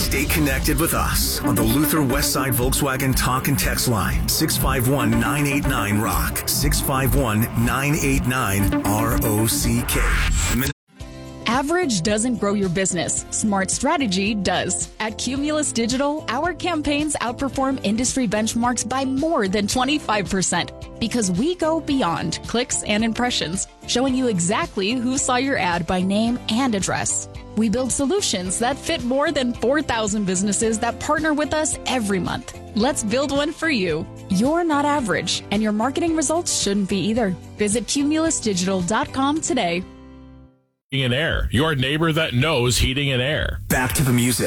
Stay connected with us on the Luther Westside Volkswagen talk and text line 651-989-ROCK 651-989-ROCK. Average doesn't grow your business. Smart strategy does. At Cumulus Digital, our campaigns outperform industry benchmarks by more than 25% because we go beyond clicks and impressions, showing you exactly who saw your ad by name and address. We build solutions that fit more than 4,000 businesses that partner with us every month. Let's build one for you. You're not average, and your marketing results shouldn't be either. Visit cumulusdigital.com today. Heating and Air, your neighbor that knows heating and air. Back to the music.